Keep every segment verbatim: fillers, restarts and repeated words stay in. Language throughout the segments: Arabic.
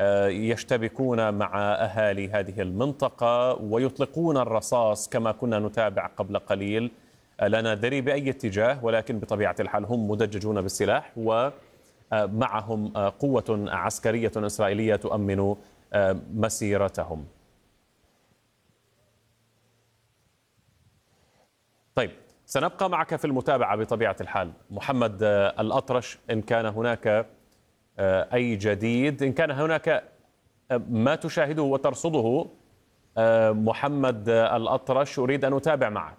يشتبكون مع أهالي هذه المنطقة ويطلقون الرصاص كما كنا نتابع قبل قليل. لا ندري بأي اتجاه، ولكن بطبيعة الحال هم مدججون بالسلاح ومعهم قوة عسكرية إسرائيلية تؤمن مسيرتهم. طيب، سنبقى معك في المتابعة بطبيعة الحال محمد الأطرش، إن كان هناك أي جديد، إن كان هناك ما تشاهده وترصده محمد الأطرش، أريد أن أتابع معك.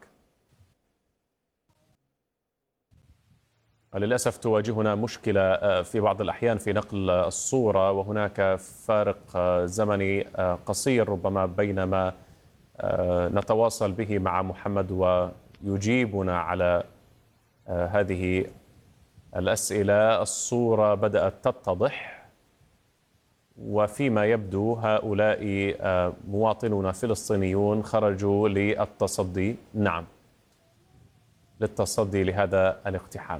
للأسف تواجهنا مشكلة في بعض الأحيان في نقل الصورة، وهناك فارق زمني قصير ربما بينما نتواصل به مع محمد ويجيبنا على هذه الأسئلة. الصورة بدأت تتضح، وفيما يبدو هؤلاء مواطنون فلسطينيون خرجوا للتصدي، نعم، للتصدي لهذا الاقتحام.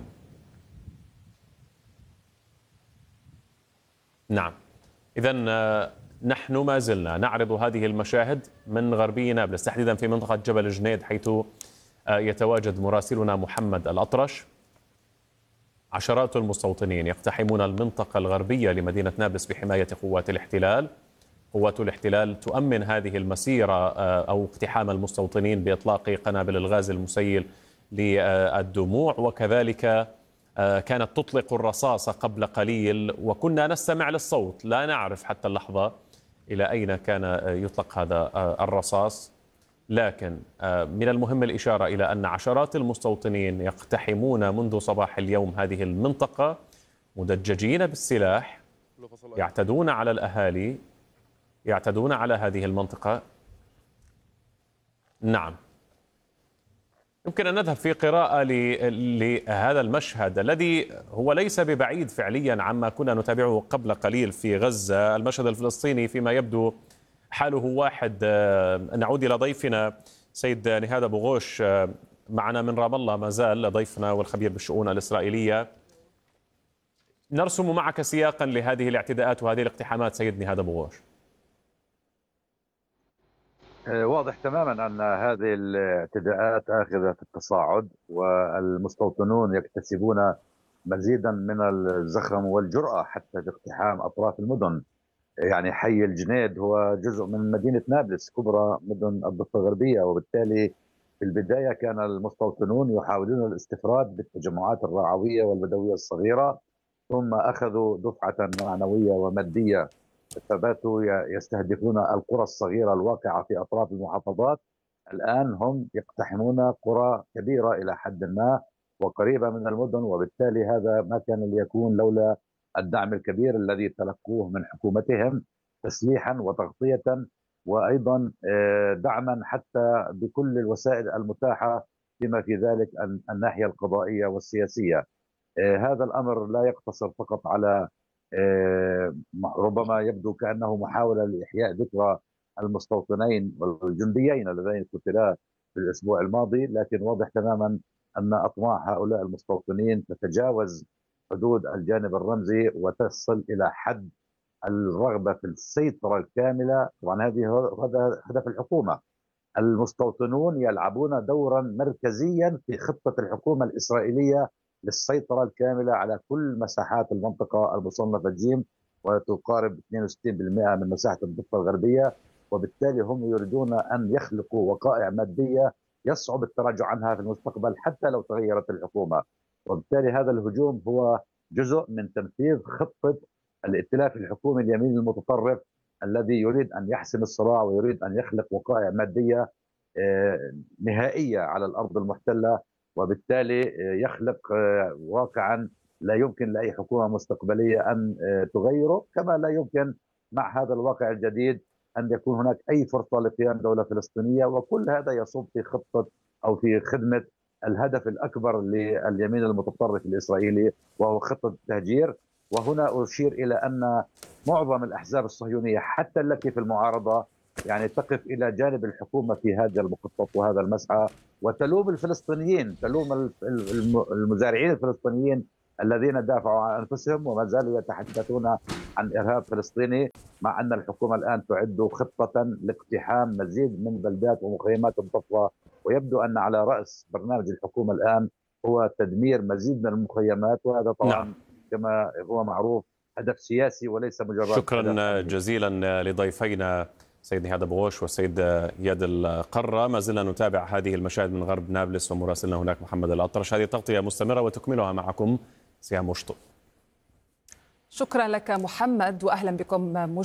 نعم، إذن نحن ما زلنا نعرض هذه المشاهد من غربي نابلس، تحديدا في منطقة جبل جنيد، حيث يتواجد مراسلنا محمد الأطرش. عشرات المستوطنين يقتحمون المنطقة الغربية لمدينة نابلس بحماية قوات الاحتلال. قوات الاحتلال تؤمن هذه المسيرة أو اقتحام المستوطنين بإطلاق قنابل الغاز المسيل للدموع، وكذلك كانت تطلق الرصاص قبل قليل، وكنا نستمع للصوت، لا نعرف حتى اللحظة إلى أين كان يطلق هذا الرصاص. لكن من المهم الإشارة إلى أن عشرات المستوطنين يقتحمون منذ صباح اليوم هذه المنطقة مدججين بالسلاح، يعتدون على الأهالي، يعتدون على هذه المنطقة. نعم، يمكن أن نذهب في قراءة لهذا المشهد الذي هو ليس ببعيد فعليا عما كنا نتابعه قبل قليل في غزة. المشهد الفلسطيني فيما يبدو حاله واحد. نعود إلى ضيفنا سيد نهاد أبو غوش، معنا من رام الله ما زال ضيفنا والخبير بالشؤون الإسرائيلية. نرسم معك سياقا لهذه الاعتداءات وهذه الاقتحامات سيد نهاد أبو غوش. واضح تماما أن هذه الاعتداءات آخذة في التصاعد، والمستوطنون يكتسبون مزيدا من الزخم والجرأة حتى في اقتحام أطراف المدن. يعني حي الجنيد هو جزء من مدينة نابلس كبرى مدن الضفة الغربية، وبالتالي في البداية كان المستوطنون يحاولون الاستفراد بالتجمعات الرعوية والبدوية الصغيرة، ثم أخذوا دفعة معنوية ومادية، فباتوا يستهدفون القرى الصغيرة الواقعة في أطراف المحافظات. الآن هم يقتحمون قرى كبيرة إلى حد ما وقريبة من المدن، وبالتالي هذا ما كان ليكون لولا الدعم الكبير الذي تلقوه من حكومتهم تسليحا وتغطية، وأيضا دعما حتى بكل الوسائل المتاحة بما في ذلك الناحية القضائية والسياسية. هذا الأمر لا يقتصر فقط على ربما يبدو كأنه محاولة لإحياء ذكرى المستوطنين والجنديين اللذين قتلا في الأسبوع الماضي، لكن واضح تماما أن أطماع هؤلاء المستوطنين تتجاوز حدود الجانب الرمزي وتصل إلى حد الرغبة في السيطرة الكاملة. طبعا هذه هذا هدف الحكومة. المستوطنون يلعبون دورا مركزيا في خطة الحكومة الإسرائيلية للسيطرة الكاملة على كل مساحات المنطقة المصنفة جيم، وتقارب اثنين وستين بالمئة من مساحة الضفة الغربية، وبالتالي هم يريدون أن يخلقوا وقائع مادية يصعب التراجع عنها في المستقبل حتى لو تغيرت الحكومة. وبالتالي هذا الهجوم هو جزء من تنفيذ خطة الائتلاف الحكومي اليمين المتطرف الذي يريد أن يحسم الصراع ويريد أن يخلق وقائع مادية نهائية على الأرض المحتلة، وبالتالي يخلق واقعا لا يمكن لأي حكومة مستقبلية أن تغيره، كما لا يمكن مع هذا الواقع الجديد أن يكون هناك أي فرصة لقيام دولة فلسطينية. وكل هذا يصب في خطة أو في خدمة الهدف الأكبر لليمين المتطرف الإسرائيلي، وهو خطة التهجير. وهنا أشير إلى أن معظم الأحزاب الصهيونية حتى التي في المعارضة يعني تقف إلى جانب الحكومة في هذا المخطط وهذا المسعى، وتلوم الفلسطينيين، تلوم المزارعين الفلسطينيين الذين دافعوا عن أنفسهم وما زالوا يتحدثون عن إرهاب فلسطيني، مع أن الحكومة الآن تعد خطة لاقتحام مزيد من بلدات ومخيمات الضفة. ويبدو أن على رأس برنامج الحكومة الآن هو تدمير مزيد من المخيمات، وهذا طبعا نعم. كما هو معروف هدف سياسي وليس مجرد. شكرا جزيلا لضيفينا سيد نهاد أبو غوش والسيد إياد القرة. ما زلنا نتابع هذه المشاهد من غرب نابلس ومراسلنا هناك محمد الأطرش. هذه تغطية مستمرة وتكملها معكم سهام وشطو. شكرا لك محمد وأهلا بكم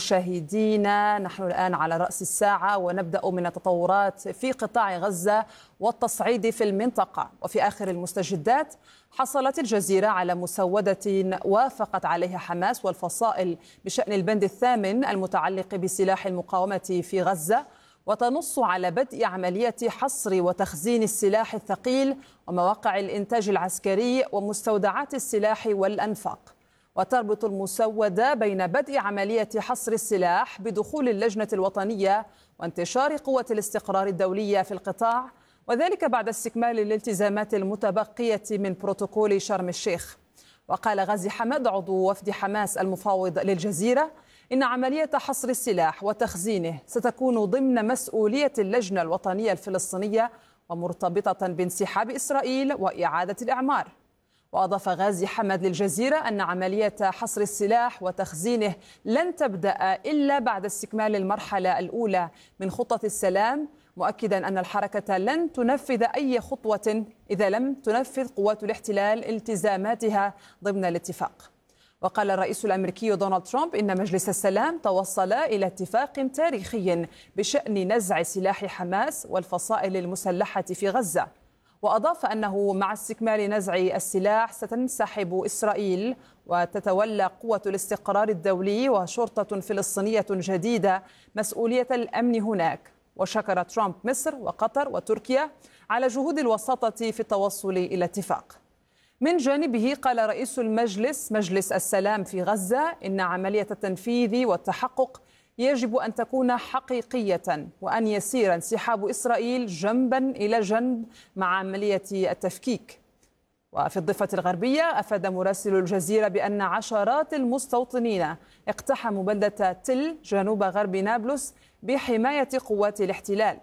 مشاهدينا. نحن الآن على رأس الساعة ونبدأ من التطورات في قطاع غزة والتصعيد في المنطقة. وفي آخر المستجدات حصلت الجزيرة على مسودة وافقت عليها حماس والفصائل بشأن البند الثامن المتعلق بسلاح المقاومة في غزة، وتنص على بدء عملية حصر وتخزين السلاح الثقيل ومواقع الإنتاج العسكري ومستودعات السلاح والأنفاق. وتربط المسودة بين بدء عملية حصر السلاح بدخول اللجنة الوطنية وانتشار قوة الاستقرار الدولية في القطاع، وذلك بعد استكمال الالتزامات المتبقية من بروتوكول شرم الشيخ. وقال غازي حمد عضو وفد حماس المفاوض للجزيرة إن عملية حصر السلاح وتخزينه ستكون ضمن مسؤولية اللجنة الوطنية الفلسطينية ومرتبطة بانسحاب إسرائيل وإعادة الإعمار. وأضاف غازي حمد للجزيرة أن عملية حصر السلاح وتخزينه لن تبدأ إلا بعد استكمال المرحلة الأولى من خطة السلام، مؤكدا أن الحركة لن تنفذ أي خطوة إذا لم تنفذ قوات الاحتلال التزاماتها ضمن الاتفاق. وقال الرئيس الأمريكي دونالد ترامب إن مجلس السلام توصل إلى اتفاق تاريخي بشأن نزع سلاح حماس والفصائل المسلحة في غزة. وأضاف أنه مع استكمال نزع السلاح ستنسحب إسرائيل وتتولى قوة الاستقرار الدولي وشرطة فلسطينية جديدة مسؤولية الأمن هناك. وشكر ترامب مصر وقطر وتركيا على جهود الوساطة في التوصل إلى اتفاق. من جانبه قال رئيس المجلس مجلس السلام في غزة إن عملية التنفيذ والتحقق يجب أن تكون حقيقية وأن يسير انسحاب إسرائيل جنبا إلى جنب مع عملية التفكيك. وفي الضفة الغربية أفاد مراسل الجزيرة بأن عشرات المستوطنين اقتحموا بلدة تل جنوب غرب نابلس بحماية قوات الاحتلال.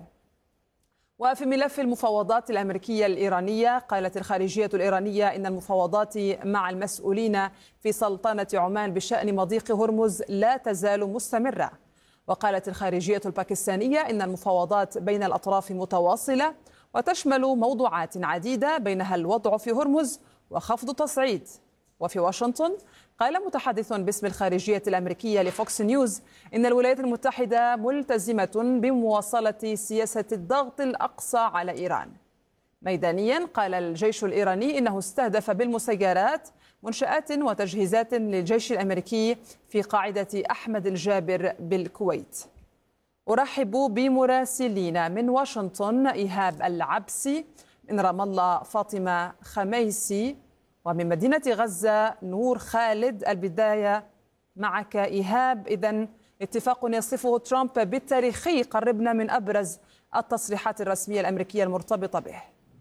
وفي ملف المفاوضات الأمريكية الإيرانية قالت الخارجية الإيرانية إن المفاوضات مع المسؤولين في سلطنة عمان بشأن مضيق هرمز لا تزال مستمرة. وقالت الخارجية الباكستانية إن المفاوضات بين الأطراف متواصلة وتشمل موضوعات عديدة بينها الوضع في هرمز وخفض تصعيد. وفي واشنطن قال متحدث باسم الخارجية الأمريكية لفوكس نيوز إن الولايات المتحدة ملتزمة بمواصلة سياسة الضغط الأقصى على إيران. ميدانيا قال الجيش الإيراني إنه استهدف بالمسيرات منشآت وتجهيزات للجيش الأمريكي في قاعدة أحمد الجابر بالكويت. أرحب بمراسلين من واشنطن إيهاب العبسي، من رام الله فاطمة خميسي، ومن مدينة غزة نور خالد. البداية معك إيهاب. إذن اتفاق يصفه ترامب بالتاريخي، قربنا من أبرز التصريحات الرسمية الأمريكية المرتبطة به.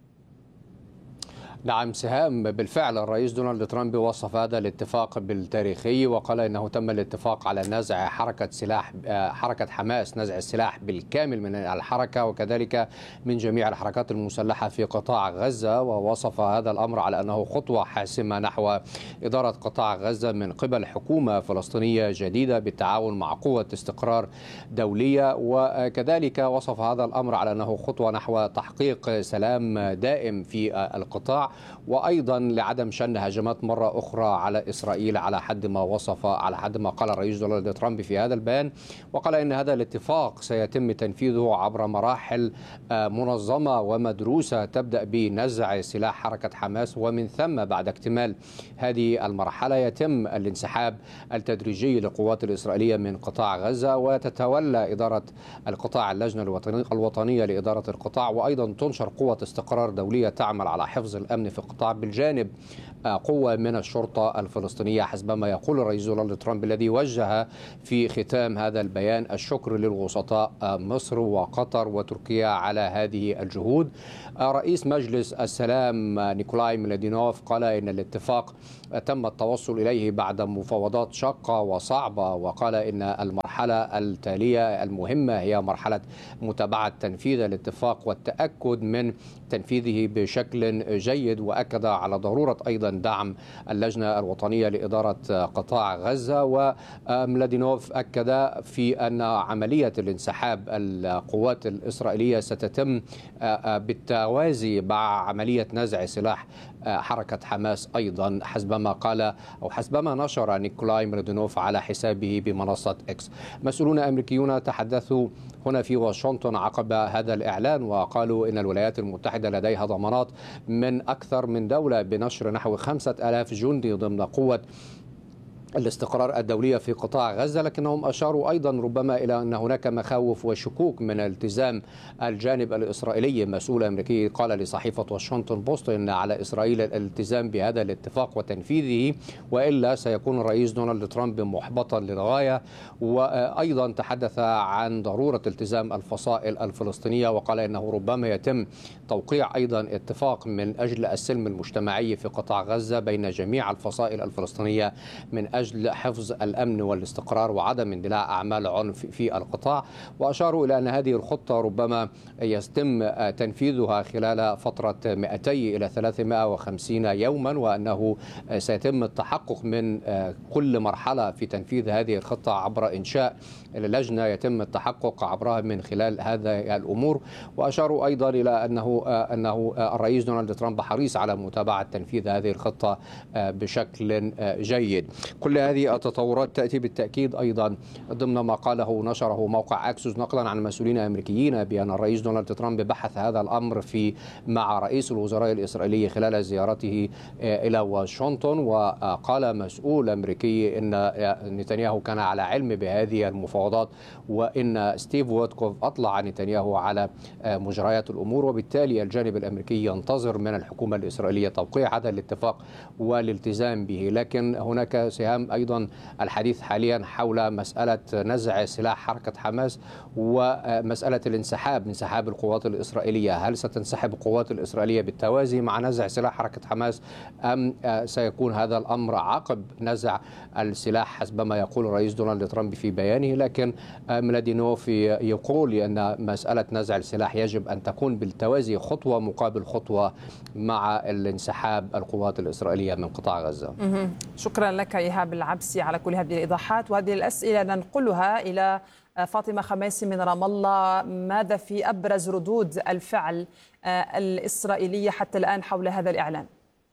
نعم سهام، بالفعل الرئيس دونالد ترامب وصف هذا الاتفاق بالتاريخي وقال إنه تم الاتفاق على نزع حركة سلاح حركة حماس، نزع السلاح بالكامل من الحركة وكذلك من جميع الحركات المسلحة في قطاع غزة. ووصف هذا الأمر على أنه خطوة حاسمة نحو إدارة قطاع غزة من قبل حكومة فلسطينية جديدة بالتعاون مع قوة استقرار دولية. وكذلك وصف هذا الأمر على أنه خطوة نحو تحقيق سلام دائم في القطاع، وأيضا لعدم شن هجمات مرة أخرى على إسرائيل على حد ما وصف على حد ما قال الرئيس دونالد ترامب في هذا البيان. وقال إن هذا الاتفاق سيتم تنفيذه عبر مراحل منظمة ومدروسة تبدأ بنزع سلاح حركة حماس، ومن ثم بعد اكتمال هذه المرحلة يتم الانسحاب التدريجي للقوات الإسرائيلية من قطاع غزة، وتتولى إدارة القطاع اللجنة الوطنية لإدارة القطاع، وأيضا تنشر قوة استقرار دولية تعمل على حفظ الأمن في القطاع بالجانب قوة من الشرطة الفلسطينية حسبما يقول الرئيس دونالد ترامب، الذي وجه في ختام هذا البيان الشكر للوسطاء مصر وقطر وتركيا على هذه الجهود. رئيس مجلس السلام نيكولاي ميلادينوف قال إن الاتفاق تم التوصل إليه بعد مفاوضات شاقة وصعبة، وقال إن المرحلة التالية المهمة هي مرحلة متابعة تنفيذ الاتفاق والتأكد من تنفيذه بشكل جيد، وأكد على ضرورة أيضا دعم اللجنة الوطنية لإدارة قطاع غزة. وميلادينوف أكد في أن عملية الانسحاب القوات الإسرائيلية ستتم بالتوازي مع عملية نزع سلاح حركة حماس أيضا، حسبما قال أو حسبما نشر نيكولاي ميلادينوف على حسابه بمنصة إكس. مسؤولون أمريكيون تحدثوا هنا في واشنطن عقب هذا الإعلان، وقالوا إن الولايات المتحدة لديها ضمانات من أكثر من دولة بنشر نحو خمسة آلاف جندي ضمن قوة الاستقرار الدولية في قطاع غزة، لكنهم أشاروا أيضا ربما إلى أن هناك مخاوف وشكوك من التزام الجانب الإسرائيلي. مسؤول أمريكي قال لصحيفة واشنطن بوست أن على إسرائيل الالتزام بهذا الاتفاق وتنفيذه، وإلا سيكون الرئيس دونالد ترامب محبطا للغاية. وأيضا تحدث عن ضرورة التزام الفصائل الفلسطينية، وقال إنه ربما يتم توقيع أيضا اتفاق من أجل السلم المجتمعي في قطاع غزة بين جميع الفصائل الفلسطينية من أجل أجل حفظ الأمن والاستقرار وعدم اندلاع أعمال عنف في القطاع. وأشاروا إلى أن هذه الخطة ربما يتم تنفيذها خلال فترة مئتين إلى ثلاثمائة وخمسين يوما، وأنه سيتم التحقق من كل مرحلة في تنفيذ هذه الخطة عبر إنشاء لجنة يتم التحقق عبرها من خلال هذه الأمور. وأشاروا أيضا إلى أنه أنه الرئيس دونالد ترامب حريص على متابعة تنفيذ هذه الخطة بشكل جيد. كل هذه التطورات تأتي بالتأكيد أيضا ضمن ما قاله نشره موقع أكسوس نقلا عن مسؤولين أمريكيين بأن الرئيس دونالد ترامب بحث هذا الأمر في مع رئيس الوزراء الإسرائيلي خلال زيارته إلى واشنطن. وقال مسؤول أمريكي أن نتنياهو كان على علم بهذه المفاوضات، وإن ستيف ويتكوف أطلع نتنياهو على مجريات الأمور، وبالتالي الجانب الأمريكي ينتظر من الحكومة الإسرائيلية توقيع هذا الاتفاق والالتزام به. لكن هناك سهام أيضا الحديث حاليا حول مسألة نزع سلاح حركة حماس ومسألة الانسحاب انسحاب القوات الإسرائيلية. هل ستنسحب القوات الإسرائيلية بالتوازي مع نزع سلاح حركة حماس، أم سيكون هذا الأمر عقب نزع السلاح حسب ما يقول الرئيس دونالد ترامب في بيانه؟ لكن ميلادينوف يقول أن مسألة نزع السلاح يجب أن تكون بالتوازي خطوة مقابل خطوة مع الانسحاب القوات الإسرائيلية من قطاع غزة. شكرا لك إيهاب العبسي على كل هذه الإيضاحات وهذه الأسئلة. ننقلها إلى فاطمة خماسي من رام الله. ماذا في أبرز ردود الفعل الإسرائيلية حتى الآن حول هذا الإعلان؟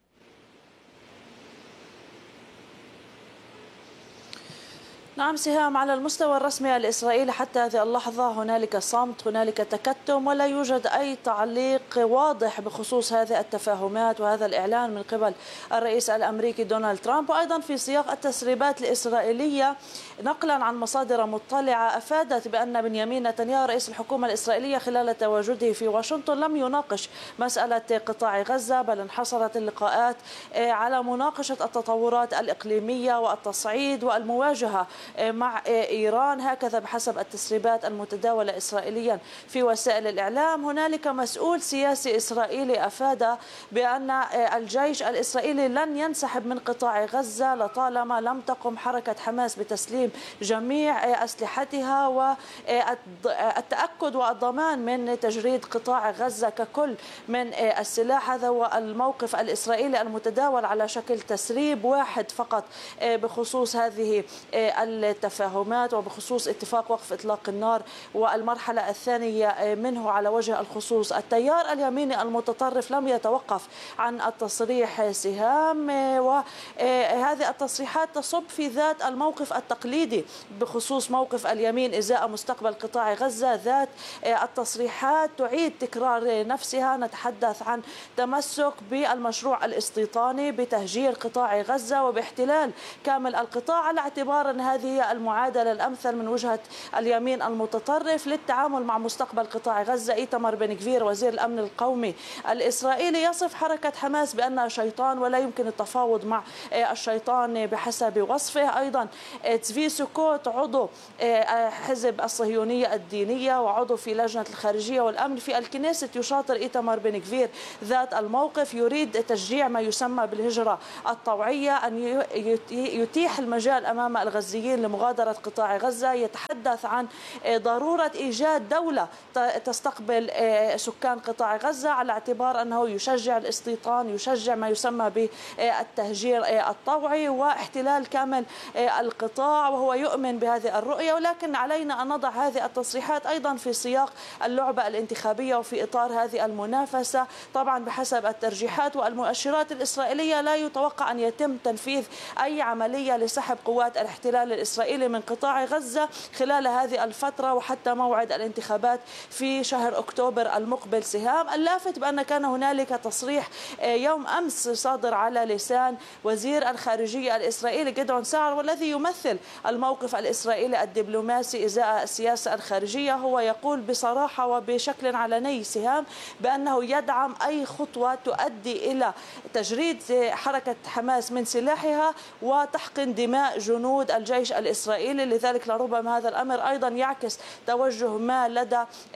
نعم سهام، على المستوى الرسمي الإسرائيلي حتى هذه اللحظة هنالك صمت، هنالك تكتم، ولا يوجد أي تعليق واضح بخصوص هذه التفاهمات وهذا الإعلان من قبل الرئيس الأمريكي دونالد ترامب. وأيضا في سياق التسريبات الإسرائيلية نقلا عن مصادر مطلعة أفادت بأن بنيامين نتنياهو رئيس الحكومة الإسرائيلية خلال تواجده في واشنطن لم يناقش مسألة قطاع غزة، بل انحصرت اللقاءات على مناقشة التطورات الإقليمية والتصعيد والمواجهة مع إيران، هكذا بحسب التسريبات المتداولة إسرائيليا في وسائل الإعلام. هنالك مسؤول سياسي إسرائيلي أفاد بأن الجيش الإسرائيلي لن ينسحب من قطاع غزة لطالما لم تقم حركة حماس بتسليم جميع أسلحتها والتأكد والضمان من تجريد قطاع غزة ككل من السلاح. هذا هو الموقف الإسرائيلي المتداول على شكل تسريب واحد فقط بخصوص هذه التفاهمات وبخصوص اتفاق وقف إطلاق النار والمرحلة الثانية منه. على وجه الخصوص التيار اليميني المتطرف لم يتوقف عن التصريح سهام، وهذه التصريحات تصب في ذات الموقف التقليدي بخصوص موقف اليمين إزاء مستقبل قطاع غزة. ذات التصريحات تعيد تكرار نفسها، نتحدث عن تمسك بالمشروع الاستيطاني بتهجير قطاع غزة وباحتلال كامل القطاع، على اعتبار أن هذه هذه هي المعادلة الأمثل من وجهة اليمين المتطرف للتعامل مع مستقبل قطاع غزة. إيتمار بن غفير وزير الأمن القومي الإسرائيلي يصف حركة حماس بأنها شيطان ولا يمكن التفاوض مع الشيطان بحسب وصفه. أيضا تزفي سكوت عضو حزب الصهيونية الدينية وعضو في لجنة الخارجية والأمن في الكنيسة يشاطر إيتمار بن غفير ذات الموقف، يريد تشجيع ما يسمى بالهجرة الطوعية، أن يتيح المجال أمام الغزيين لمغادرة قطاع غزة. يتحدث عن ضرورة إيجاد دولة تستقبل سكان قطاع غزة على اعتبار أنه يشجع الاستيطان، يشجع ما يسمى بالتهجير الطوعي واحتلال كامل القطاع، وهو يؤمن بهذه الرؤية. ولكن علينا أن نضع هذه التصريحات أيضا في سياق اللعبة الانتخابية وفي إطار هذه المنافسة. طبعا بحسب الترجيحات والمؤشرات الإسرائيلية لا يتوقع أن يتم تنفيذ أي عملية لسحب قوات الاحتلال الإسرائيلي من قطاع غزة خلال هذه الفترة وحتى موعد الانتخابات في شهر أكتوبر المقبل. سهام اللافت بأن كان هنالك تصريح يوم أمس صادر على لسان وزير الخارجية الإسرائيلي جدعون سعر والذي يمثل الموقف الإسرائيلي الدبلوماسي إزاء السياسة الخارجية. هو يقول بصراحة وبشكل علني سهام بأنه يدعم أي خطوة تؤدي إلى تجريد حركة حماس من سلاحها وتحقن دماء جنود الجيش الإسرائيلي. لذلك لربما هذا الأمر أيضا يعكس توجه ما لدى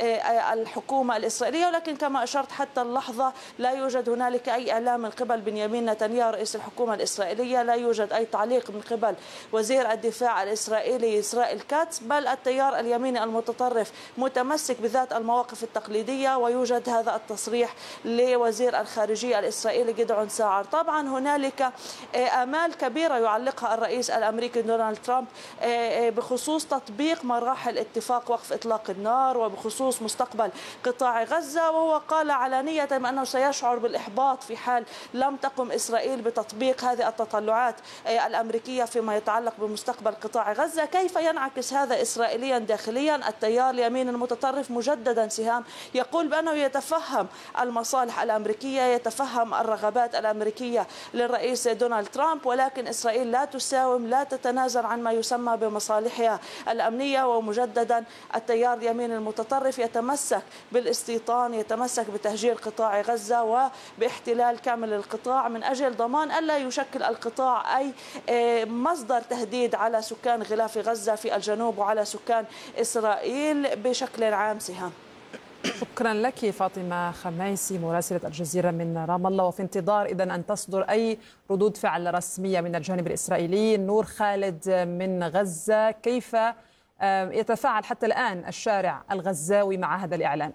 الحكومة الإسرائيلية، ولكن كما أشرت حتى اللحظة لا يوجد هنالك أي إعلام من قبل بنيامين نتنياهو رئيس الحكومة الإسرائيلية، لا يوجد أي تعليق من قبل وزير الدفاع الإسرائيلي إسرائيل كاتس، بل التيار اليميني المتطرف متمسك بذات المواقف التقليدية. ويوجد هذا التصريح لوزير الخارجية الإسرائيلي جدعون سعر. طبعا هنالك آمال كبيرة يعلقها الرئيس الأمريكي دونالد ترامب بخصوص تطبيق مراحل اتفاق وقف إطلاق النار وبخصوص مستقبل قطاع غزة، وهو قال علانية بأنه سيشعر بالإحباط في حال لم تقم إسرائيل بتطبيق هذه التطلعات الأمريكية فيما يتعلق بمستقبل قطاع غزة. كيف ينعكس هذا إسرائيليا داخليا؟ التيار اليمين المتطرف مجددا سهام يقول بأنه يتفهم المصالح الأمريكية، يتفهم الرغبات الأمريكية للرئيس دونالد ترامب، ولكن إسرائيل لا تساوم، لا تتنازل عن ما يسمى بمصالحها الأمنية. ومجددا التيار اليمين المتطرف يتمسك بالاستيطان، يتمسك بتهجير قطاع غزة وباحتلال كامل القطاع من أجل ضمان ألا يشكل القطاع أي مصدر تهديد على سكان غلاف غزة في الجنوب وعلى سكان إسرائيل بشكل عام. سهام، شكرا لك فاطمة خميسي مراسلة الجزيرة من رام الله. وفي انتظار إذن أن تصدر أي ردود فعل رسمية من الجانب الإسرائيلي. نور خالد من غزة، كيف يتفاعل حتى الآن الشارع الغزاوي مع هذا الإعلان؟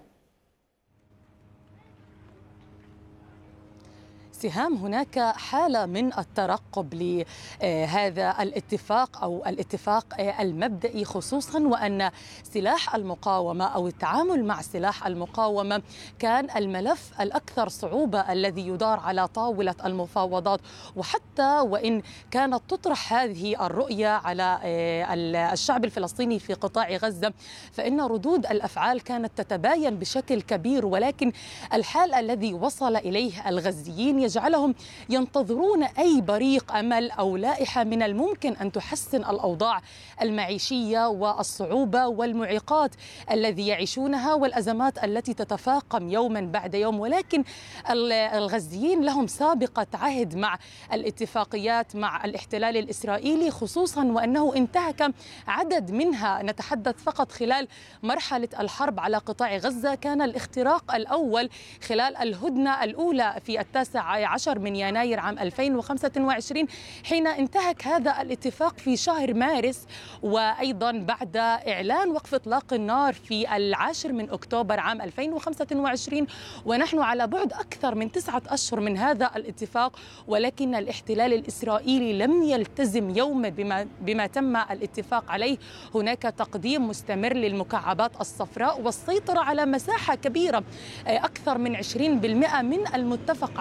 سهام، هناك حالة من الترقب لهذا الاتفاق أو الاتفاق المبدئي، خصوصا وأن سلاح المقاومة أو التعامل مع سلاح المقاومة كان الملف الأكثر صعوبة الذي يدار على طاولة المفاوضات. وحتى وإن كانت تطرح هذه الرؤية على الشعب الفلسطيني في قطاع غزة، فإن ردود الأفعال كانت تتباين بشكل كبير، ولكن الحال الذي وصل إليه الغزيين يجعلهم ينتظرون أي بريق أمل أو لائحة من الممكن أن تحسن الأوضاع المعيشية والصعوبة والمعيقات الذي يعيشونها والأزمات التي تتفاقم يوما بعد يوم. ولكن الغزيين لهم سابقة عهد مع الاتفاقيات مع الاحتلال الإسرائيلي، خصوصا وأنه انتهك عدد منها. نتحدث فقط خلال مرحلة الحرب على قطاع غزة كان الاختراق الأول خلال الهدنة الأولى في التاسع عشر من يناير عام ألفين وخمسة وعشرين، حين انتهك هذا الاتفاق في شهر مارس، وأيضا بعد إعلان وقف إطلاق النار في العاشر من أكتوبر عام ألفين وخمسة وعشرين، ونحن على بعد أكثر من تسعة أشهر من هذا الاتفاق. ولكن الاحتلال الإسرائيلي لم يلتزم يوما بما, بما تم الاتفاق عليه. هناك تقديم مستمر للمكعبات الصفراء والسيطرة على مساحة كبيرة، أكثر من عشرين بالمئة من المتفق عليه سيطرة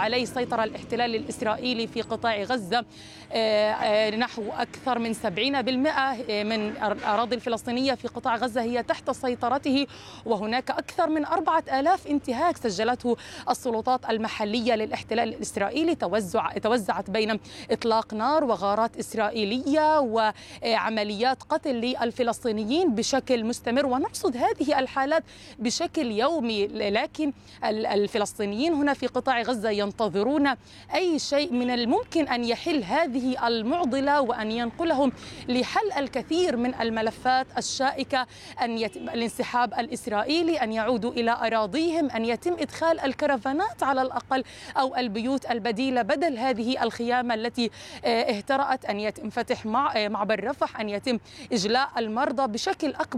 سيطر الاحتلال الإسرائيلي في قطاع غزة نحو أكثر من سبعين بالمئة من الأراضي الفلسطينية في قطاع غزة هي تحت سيطرته، وهناك أكثر من أربعة آلاف انتهاك سجلته السلطات المحلية للاحتلال الإسرائيلي توزع توزعت بين إطلاق نار وغارات إسرائيلية وعمليات قتل للفلسطينيين بشكل مستمر، ونرصد هذه الحالات بشكل يومي. لكن الفلسطينيين هنا في قطاع غزة ينتظرون أي شيء من الممكن أن يحل هذه المعضلة وأن ينقلهم لحل الكثير من الملفات الشائكة، أن يتم الانسحاب الإسرائيلي، أن يعودوا إلى أراضيهم، أن يتم إدخال الكرفانات على الأقل أو البيوت البديلة بدل هذه الخيام التي اهترأت، أن يتم فتح معبر رفح، أن يتم إجلاء المرضى بشكل أكبر